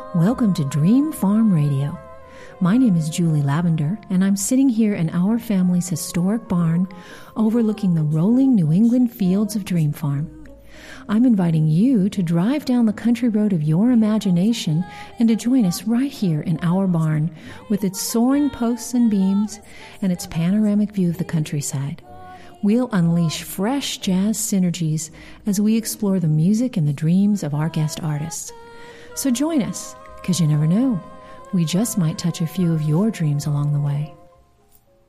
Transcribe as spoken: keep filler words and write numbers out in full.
Welcome to Dream Farm Radio. My name is Julie Lavender, and I'm sitting here in our family's historic barn overlooking the rolling New England fields of Dream Farm. I'm inviting you to drive down the country road of your imagination and to join us right here in our barn with its soaring posts and beams and its panoramic view of the countryside. We'll unleash fresh jazz synergies as we explore the music and the dreams of our guest artists. So join us, because you never know, we just might touch a few of your dreams along the way.